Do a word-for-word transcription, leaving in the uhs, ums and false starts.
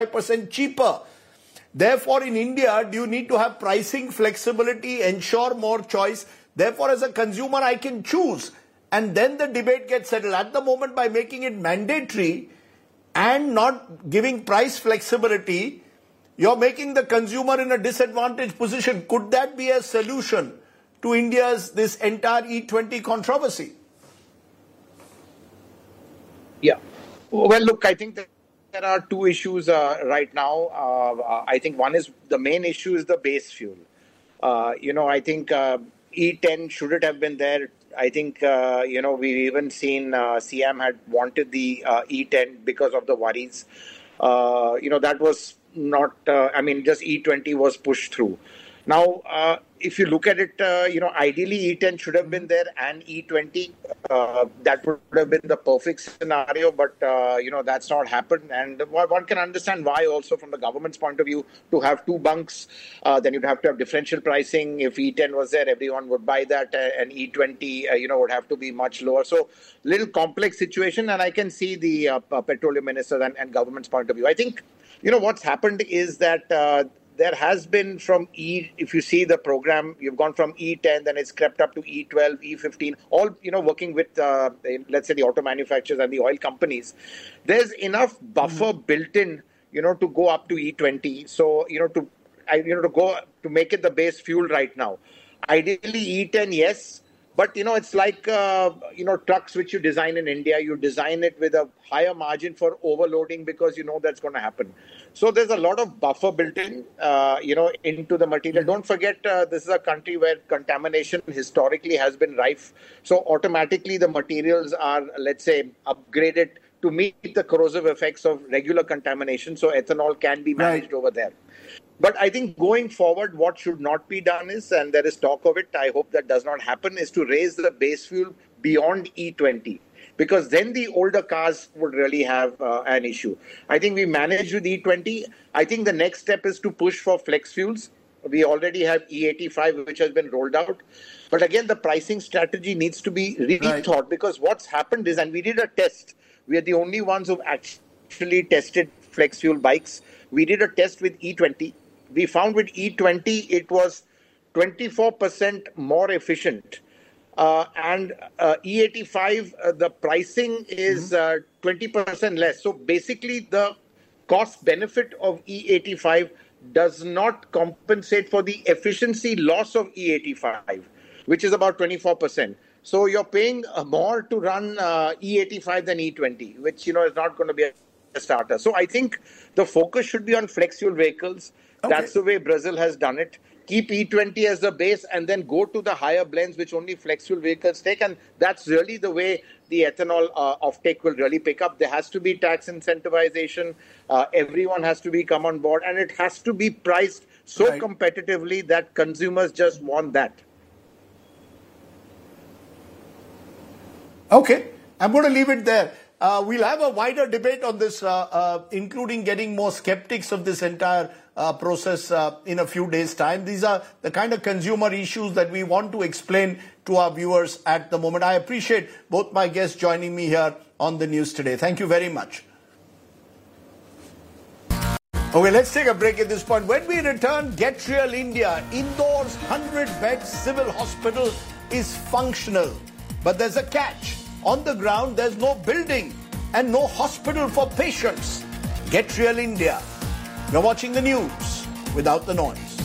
percent cheaper. Therefore, in India, do you need to have pricing flexibility, ensure more choice? Therefore, as a consumer, I can choose. And then the debate gets settled. At the moment, by making it mandatory and not giving price flexibility, you're making the consumer in a disadvantaged position. Could that be a solution to India's this entire E twenty controversy? Yeah. Well, look, I think that there are two issues uh, right now. Uh, I think one is the main issue is the base fuel. Uh, you know, I think uh, E ten shouldn't have been there. I think, uh, you know, we've even seen uh, C M had wanted the uh, E ten because of the worries. Uh, you know, that was not, uh, I mean, just E twenty was pushed through. Now, uh, if you look at it, uh, you know, ideally E ten should have been there and E twenty. Uh, that would have been the perfect scenario, but, uh, you know, that's not happened. And one can understand why also from the government's point of view to have two bunks, uh, then you'd have to have differential pricing. If E ten was there, everyone would buy that, uh, and E twenty, uh, you know, would have to be much lower. So, little complex situation, and I can see the uh, petroleum minister and, and government's point of view. I think, you know, what's happened is that uh, there has been from E, if you see the program, you've gone from E ten, then it's crept up to E twelve, E fifteen, all, you know, working with, uh, let's say, the auto manufacturers and the oil companies. There's enough buffer mm-hmm. built in, you know, to go up to E twenty. So, you know, to, you know, to go, to make it the base fuel right now. Ideally, E ten, yes. But, you know, it's like, uh, you know, trucks which you design in India, you design it with a higher margin for overloading because you know that's going to happen. So there's a lot of buffer built in, uh, you know, into the material. Don't forget, uh, this is a country where contamination historically has been rife. So automatically the materials are, let's say, upgraded to meet the corrosive effects of regular contamination. So ethanol can be managed right. over there. But I think going forward, what should not be done is, and there is talk of it, I hope that does not happen, is to raise the base fuel beyond E twenty. Because then the older cars would really have uh, an issue. I think we managed with E twenty. I think the next step is to push for flex fuels. We already have E eighty-five, which has been rolled out. But again, the pricing strategy needs to be rethought right. because what's happened is, and we did a test. We are the only ones who've actually tested flex fuel bikes. We did a test with E twenty. We found with E twenty, it was twenty-four percent more efficient. Uh, and uh, E eighty-five, uh, the pricing is uh, twenty percent less. So basically, the cost benefit of E eighty-five does not compensate for the efficiency loss of E eighty-five, which is about twenty-four percent. So you're paying more to run uh, E eighty-five than E twenty, which, you know, is not going to be a starter. So I think the focus should be on flex fuel vehicles. Okay. That's the way Brazil has done it. Keep E twenty as the base and then go to the higher blends which only flex fuel vehicles take. And that's really the way the ethanol uh, offtake will really pick up. There has to be tax incentivization. Uh, everyone has to be come on board. And it has to be priced so right. competitively that consumers just want that. Okay, I'm going to leave it there. Uh, we'll have a wider debate on this, uh, uh, including getting more skeptics of this entire uh, process uh, in a few days' time. These are the kind of consumer issues that we want to explain to our viewers at the moment. I appreciate both my guests joining me here on the news today. Thank you very much. Okay, let's take a break at this point. When we return, Get Real India, Indore's one hundred bed civil hospital is functional. But there's a catch. On the ground, there's no building and no hospital for patients. Get Real India. You're watching the news without the noise.